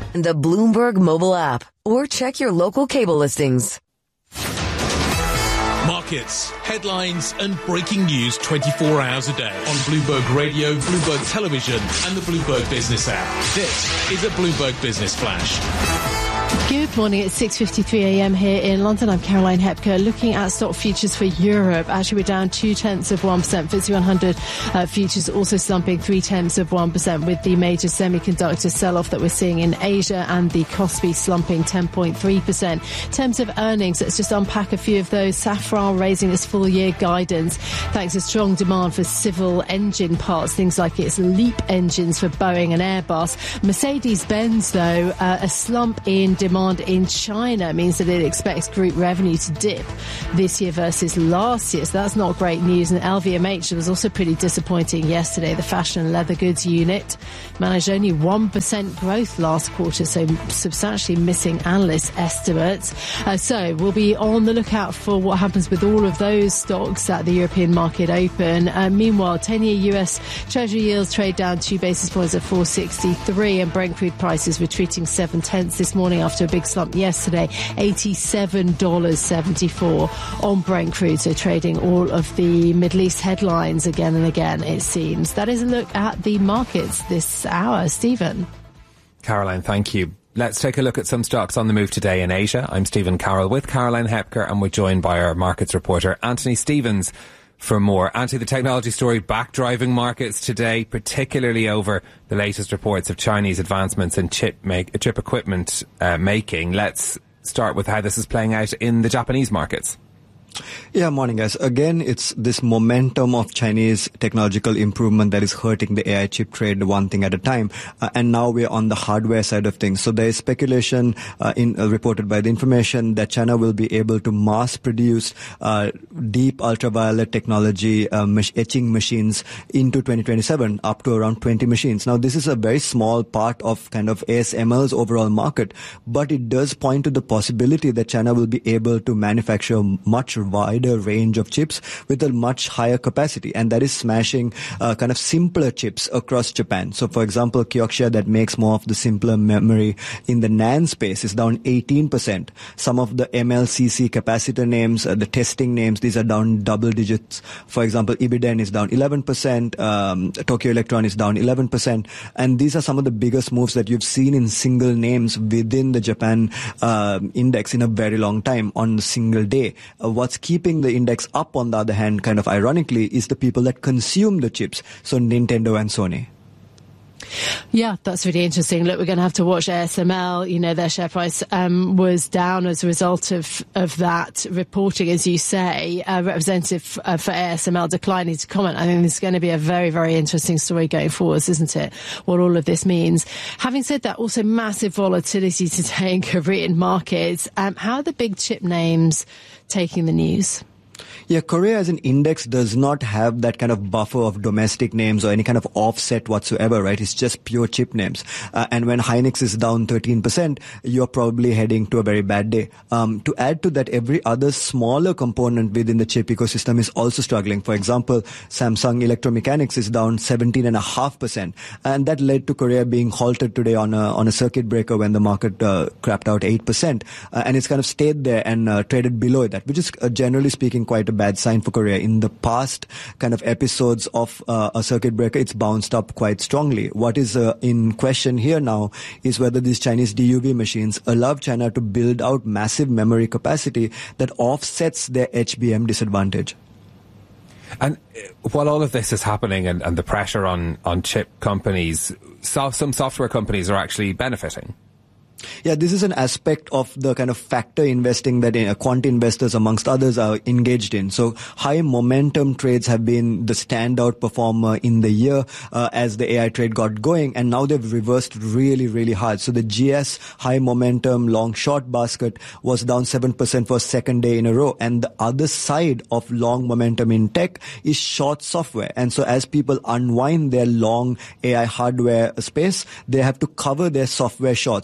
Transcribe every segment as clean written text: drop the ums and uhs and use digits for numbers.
the Bloomberg mobile app, or check your local cable listings. Markets, headlines and breaking news 24 hours a day on Bloomberg Radio, Bloomberg Television and the Bloomberg Business app. This is a Bloomberg Business Flash. Good morning. It's 6:53 a.m. here in London. I'm Caroline Hepker. Looking at stock futures for Europe, actually we're down 0.2%. FTSE 100 futures also slumping 0.3%, with the major semiconductor sell-off that we're seeing in Asia and the Kospi slumping 10.3%. In terms of earnings, let's just unpack a few of those. Safran raising its full-year guidance thanks to strong demand for civil engine parts, things like its LEAP engines for Boeing and Airbus. Mercedes-Benz, though, a slump in demand in China means that it expects group revenue to dip this year versus last year. So that's not great news. And LVMH was also pretty disappointing yesterday. The fashion and leather goods unit managed only 1% growth last quarter, so substantially missing analyst estimates. So we'll be on the lookout for what happens with all of those stocks at the European market open. Meanwhile, 10-year US Treasury yields trade down 2 basis points at 4.63, and Brent crude prices retreating 0.7 this morning after a big slump yesterday, $87.74 on Brent crude. So trading all of the Middle East headlines again and again, it seems. That is a look at the markets this hour. Stephen. Caroline, thank you. Let's take a look at some stocks on the move today in Asia. I'm Stephen Carroll with Caroline Hepker, and we're joined by our markets reporter Anthony Stevens for more. Anthony, the technology story back driving markets today, particularly over the latest reports of Chinese advancements in chip equipment making. Let's start with how this is playing out in the Japanese markets. Yeah, morning guys. Again, it's this momentum of Chinese technological improvement that is hurting the AI chip trade one thing at a time. And now we're on the hardware side of things. So there is speculation reported by the information that China will be able to mass produce deep ultraviolet technology etching machines into 2027, up to around 20 machines. Now, this is a very small part of kind of ASML's overall market, but it does point to the possibility that China will be able to manufacture a much wider range of chips with a much higher capacity, and that is smashing kind of simpler chips across Japan. So, for example, Kioxia, that makes more of the simpler memory in the NAND space, is down 18%. Some of the MLCC capacitor names, the testing names, these are down double digits. For example, Ibiden is down 11%, Tokyo Electron is down 11%, and these are some of the biggest moves that you've seen in single names within the Japan index in a very long time on a single day. What's keeping the index up, on the other hand, kind of ironically, is the people that consume the chips. So Nintendo and Sony. Yeah, that's really interesting. Look, we're going to have to watch ASML. You know, their share price was down as a result of that reporting, as you say. Representative for ASML declining to comment. I think this is going to be a very, very interesting story going forwards, isn't it? What all of this means. Having said that, also massive volatility today in Korean markets. How are the big chip names taking the news? Yeah, Korea as an index does not have that kind of buffer of domestic names or any kind of offset whatsoever, right? It's just pure chip names. And when Hynix is down 13%, you're probably heading to a very bad day. To add to that, every other smaller component within the chip ecosystem is also struggling. For example, Samsung Electromechanics is down 17.5%. And that led to Korea being halted today on a circuit breaker when the market crapped out 8%. And it's kind of stayed there and traded below that, which is generally speaking quite a bad sign for Korea. In the past kind of episodes of a circuit breaker, it's bounced up quite strongly. What is in question here now is whether these Chinese DUV machines allow China to build out massive memory capacity that offsets their HBM disadvantage. And while all of this is happening and the pressure on chip companies, some software companies are actually benefiting. Yeah, this is an aspect of the kind of factor investing that quant investors, amongst others, are engaged in. So high momentum trades have been the standout performer in the year as the AI trade got going, and now they've reversed really, really hard. So the GS high momentum long short basket was down 7% for a second day in a row. And the other side of long momentum in tech is short software. And so as people unwind their long AI hardware space, they have to cover their software shorts. And we're seeing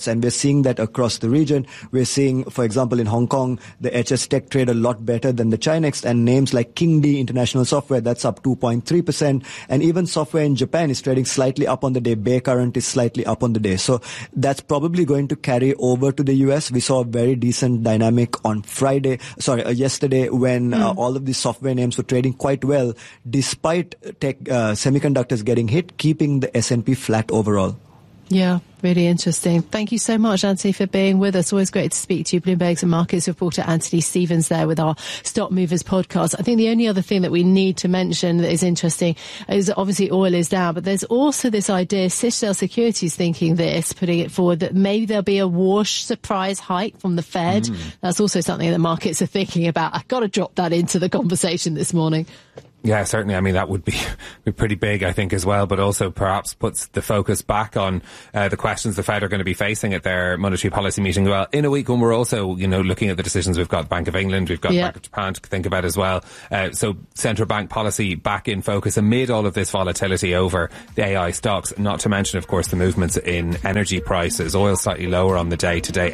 seeing that across the region. We're seeing, for example, in Hong Kong, the HS Tech trade a lot better than the Chinex, and names like Kingdee International Software, that's up 2.3%. And even software in Japan is trading slightly up on the day. Bay Current is slightly up on the day. So that's probably going to carry over to the US. We saw a very decent dynamic on yesterday when all of these software names were trading quite well, despite semiconductors getting hit, keeping the S&P flat overall. Yeah, really interesting. Thank you so much, Anthony, for being with us. Always great to speak to you. Bloomberg's and markets reporter Anthony Stevens there with our Stock Movers podcast. I think the only other thing that we need to mention that is interesting is obviously oil is down, but there's also this idea, Citadel Securities putting it forward, that maybe there'll be a wash surprise hike from the Fed. That's also something that markets are thinking about. I've got to drop that into the conversation this morning. Yeah, certainly. I mean, that would be pretty big, I think, as well, but also perhaps puts the focus back on the questions the Fed are going to be facing at their monetary policy meeting. Well, in a week when we're also, looking at the decisions, we've got Bank of England, we've got Bank of Japan to think about as well. So central bank policy back in focus amid all of this volatility over the AI stocks, not to mention, of course, the movements in energy prices. Oil slightly lower on the day today,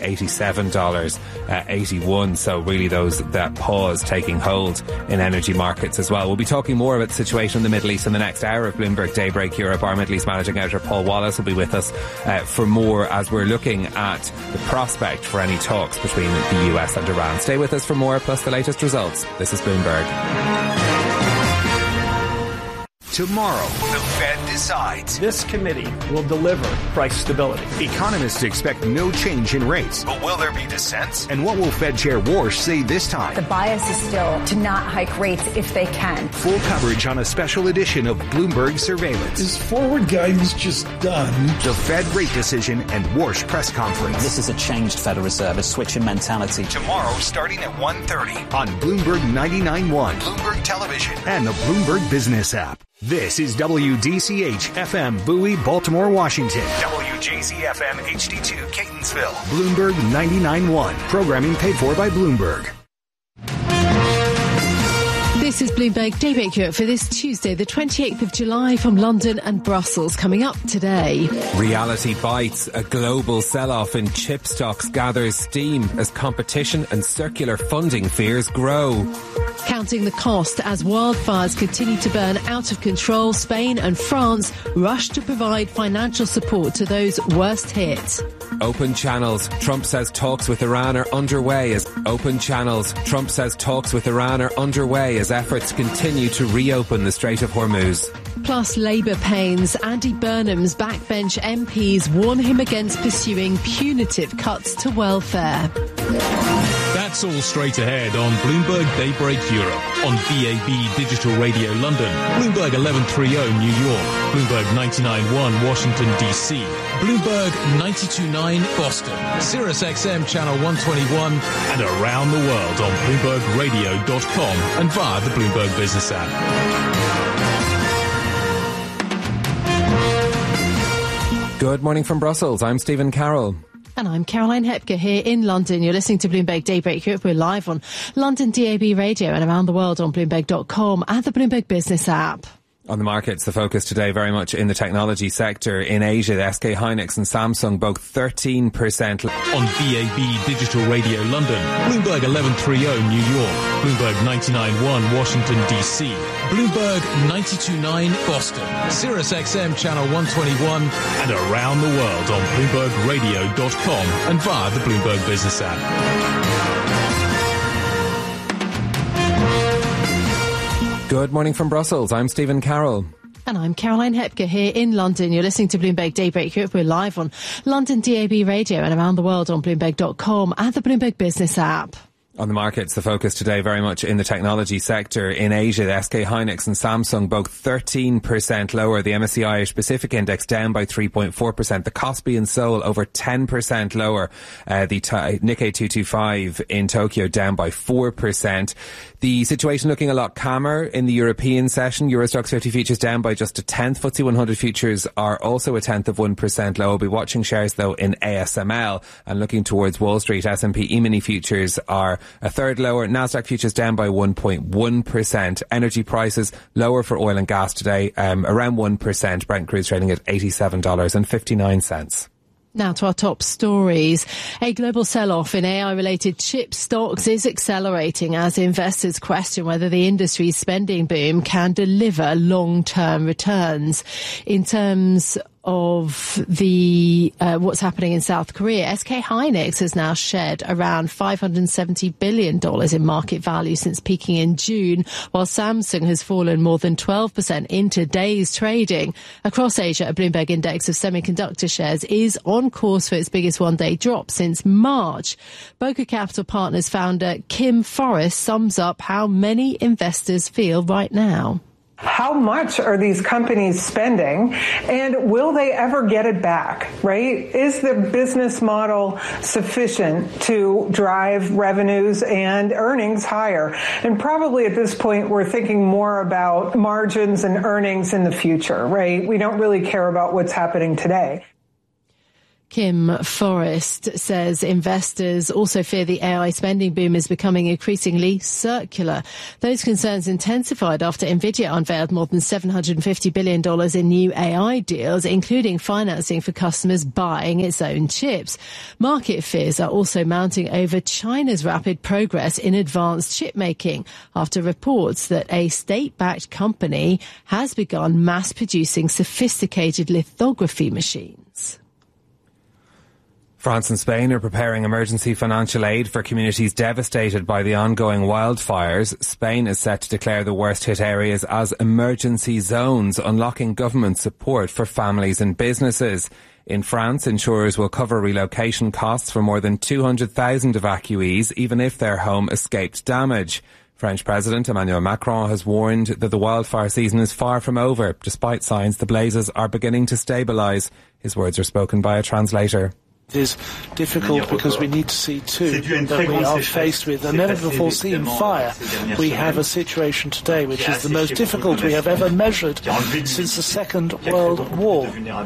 $87.81. So really that pause taking hold in energy markets as well. We'll be talking more about the situation in the Middle East in the next hour of Bloomberg Daybreak Europe. Our Middle East managing editor Paul Wallace will be with us for more as we're looking at the prospect for any talks between the US and Iran. Stay with us for more, plus the latest results. This is Bloomberg. Tomorrow, the Fed decides. This committee will deliver price stability. Economists expect no change in rates. But will there be dissents? And what will Fed Chair Warsh say this time? The bias is still to not hike rates if they can. Full coverage on a special edition of Bloomberg Surveillance. Is forward guidance just done? The Fed rate decision and Warsh press conference. This is a changed Federal Reserve, a switch in mentality. Tomorrow, starting at 1:30 on Bloomberg 99.1, Bloomberg Television, and the Bloomberg Business app. This is WDCH FM Bowie, Baltimore, Washington. WJZ FM HD2 Catonsville. Bloomberg 99.1. Programming paid for by Bloomberg. This is Bloomberg Daybreak Europe for this Tuesday, the 28th of July, from London and Brussels. Coming up today. Reality bites. A global sell-off in chip stocks gathers steam as competition and circular funding fears grow. Counting the cost as wildfires continue to burn out of control, Spain and France rush to provide financial support to those worst hit. Open channels. Trump says talks with Iran are underway as efforts continue to reopen the Strait of Hormuz. Plus Labour pains. Andy Burnham's backbench MPs warn him against pursuing punitive cuts to welfare. That's all straight ahead on Bloomberg Daybreak Europe, on DAB Digital Radio London, Bloomberg 1130 New York, Bloomberg 99.1 Washington DC, Bloomberg 92.9 Boston, Sirius XM Channel 121, and around the world on BloombergRadio.com and via the Bloomberg Business app. Good morning from Brussels. I'm Stephen Carroll. And I'm Caroline Hepker here in London. You're listening to Bloomberg Daybreak Europe. We're live on London DAB Radio and around the world on Bloomberg.com and the Bloomberg Business app. On the markets, the focus today very much in the technology sector. In Asia, the SK Hynix and Samsung both 13%. On DAB Digital Radio London, Bloomberg 1130 New York, Bloomberg 99.1 Washington DC, Bloomberg 92.9 Boston, Sirius XM Channel 121, and around the world on BloombergRadio.com and via the Bloomberg Business app. Good morning from Brussels. I'm Stephen Carroll. And I'm Caroline Hepker here in London. You're listening to Bloomberg Daybreak Europe. We're live on London DAB Radio and around the world on Bloomberg.com and the Bloomberg Business app. On the markets, the focus today very much in the technology sector. In Asia, the SK Hynix and Samsung both 13% lower. The MSCI Asia Pacific Index down by 3.4%. The Kospi in Seoul over 10% lower. The Nikkei 225 in Tokyo down by 4%. The situation looking a lot calmer in the European session. Euro Stoxx 50 futures down by just a tenth. FTSE 100 futures are also a tenth of 1% low. We'll be watching shares though in ASML and looking towards Wall Street. S&P E-mini futures are a third lower. Nasdaq futures down by 1.1%. Energy prices lower for oil and gas today, around 1%. Brent crude trading at $87.59. Now to our top stories. A global sell-off in AI-related chip stocks is accelerating as investors question whether the industry's spending boom can deliver long-term returns. In terms of the what's happening in South Korea, SK Hynix has now shed around $570 billion in market value since peaking in June, while Samsung has fallen more than 12% in today's trading. Across Asia, a Bloomberg index of semiconductor shares is on course for its biggest one-day drop since March. Boca Capital Partners founder Kim Forrest sums up how many investors feel right now. How much are these companies spending, and will they ever get it back, right? Is the business model sufficient to drive revenues and earnings higher? And probably at this point, we're thinking more about margins and earnings in the future, right? We don't really care about what's happening today. Kim Forrest says investors also fear the AI spending boom is becoming increasingly circular. Those concerns intensified after Nvidia unveiled more than $750 billion in new AI deals, including financing for customers buying its own chips. Market fears are also mounting over China's rapid progress in advanced chip making after reports that a state-backed company has begun mass producing sophisticated lithography machines. France and Spain are preparing emergency financial aid for communities devastated by the ongoing wildfires. Spain is set to declare the worst hit areas as emergency zones, unlocking government support for families and businesses. In France, insurers will cover relocation costs for more than 200,000 evacuees, even if their home escaped damage. French President Emmanuel Macron has warned that the wildfire season is far from over, despite signs the blazes are beginning to stabilise. His words are spoken by a translator. It is difficult because we need to see too that we are faced with a never-before-seen fire. We have a situation today which is the most difficult we have ever measured since the Second World War.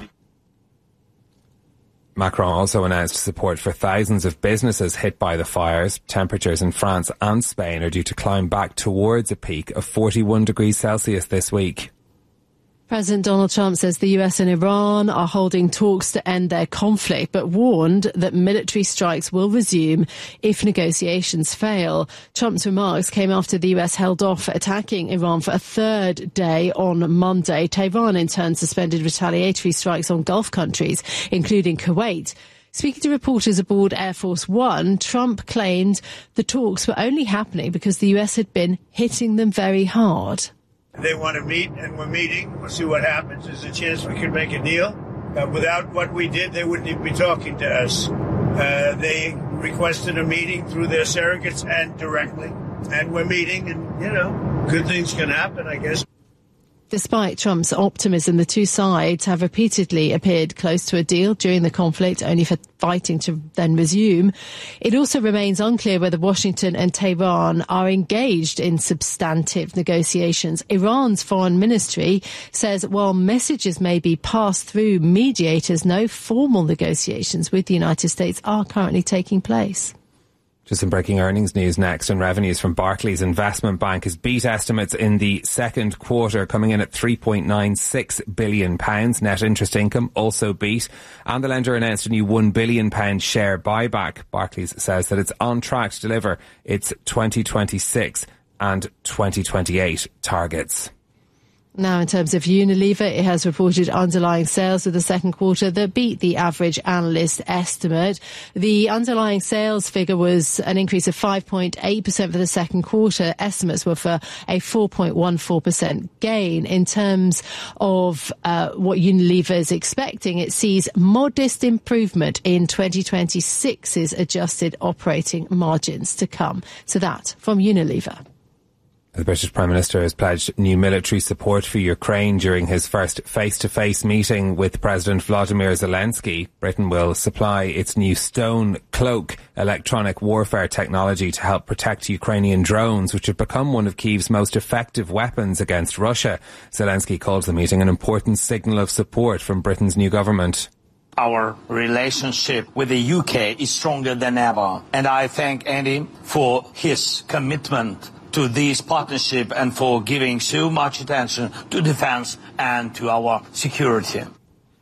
Macron also announced support for thousands of businesses hit by the fires. Temperatures in France and Spain are due to climb back towards a peak of 41 degrees Celsius this week. President Donald Trump says the US and Iran are holding talks to end their conflict, but warned that military strikes will resume if negotiations fail. Trump's remarks came after the US held off attacking Iran for a third day on Monday. Tehran, in turn, suspended retaliatory strikes on Gulf countries, including Kuwait. Speaking to reporters aboard Air Force One, Trump claimed the talks were only happening because the US had been hitting them very hard. They want to meet, and we're meeting. We'll see what happens. There's a chance we can make a deal. Without what we did, they wouldn't even be talking to us. They requested a meeting through their surrogates and directly. And we're meeting, and, good things can happen, I guess. Despite Trump's optimism, the two sides have repeatedly appeared close to a deal during the conflict, only for fighting to then resume. It also remains unclear whether Washington and Tehran are engaged in substantive negotiations. Iran's foreign ministry says while messages may be passed through mediators, no formal negotiations with the United States are currently taking place. Just some breaking earnings news next, and revenues from Barclays Investment Bank has beat estimates in the second quarter, coming in at £3.96 billion. Net interest income also beat, and the lender announced a new £1 billion share buyback. Barclays says that it's on track to deliver its 2026 and 2028 targets. Now, in terms of Unilever, it has reported underlying sales for the second quarter that beat the average analyst estimate. The underlying sales figure was an increase of 5.8% for the second quarter. Estimates were for a 4.14% gain. In terms of what Unilever is expecting, it sees modest improvement in 2026's adjusted operating margins to come. So that from Unilever. The British Prime Minister has pledged new military support for Ukraine during his first face-to-face meeting with President Vladimir Zelensky. Britain will supply its new Stone Cloak electronic warfare technology to help protect Ukrainian drones, which have become one of Kyiv's most effective weapons against Russia. Zelensky called the meeting an important signal of support from Britain's new government. Our relationship with the UK is stronger than ever, and I thank Andy for his commitment to this partnership and for giving so much attention to defence and to our security.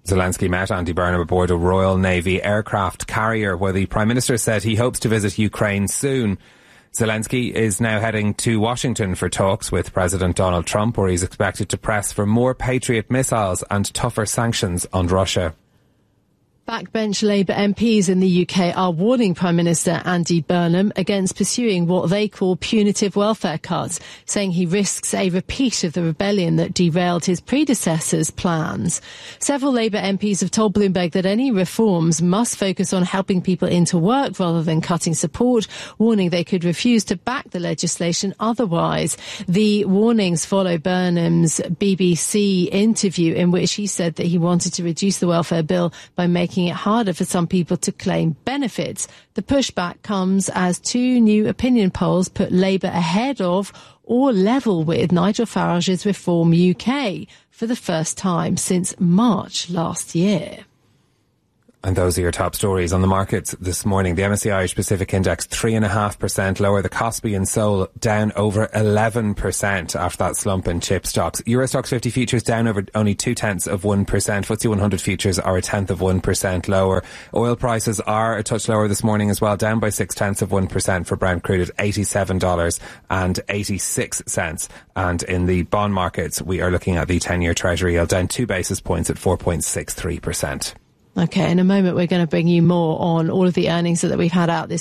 Zelensky met Andy Burnham aboard a Royal Navy aircraft carrier, where the Prime Minister said he hopes to visit Ukraine soon. Zelensky is now heading to Washington for talks with President Donald Trump, where he's expected to press for more Patriot missiles and tougher sanctions on Russia. Backbench Labour MPs in the UK are warning Prime Minister Andy Burnham against pursuing what they call punitive welfare cuts, saying he risks a repeat of the rebellion that derailed his predecessor's plans. Several Labour MPs have told Bloomberg that any reforms must focus on helping people into work rather than cutting support, warning they could refuse to back the legislation otherwise. The warnings follow Burnham's BBC interview, in which he said that he wanted to reduce the welfare bill by making it harder for some people to claim benefits. The pushback comes as two new opinion polls put Labour ahead of or level with Nigel Farage's Reform UK for the first time since March last year. And those are your top stories on the markets this morning. The MSCI Irish Pacific Index 3.5% lower. The Kospi and Seoul down over 11% after that slump in chip stocks. Eurostoxx 50 futures down over only 0.2%. FTSE 100 futures are 0.1% lower. Oil prices are a touch lower this morning as well, down by 0.6% for Brent crude at $87.86. And in the bond markets, we are looking at the 10-year Treasury yield down 2 basis points at 4.63%. Okay, in a moment we're going to bring you more on all of the earnings that we've had out this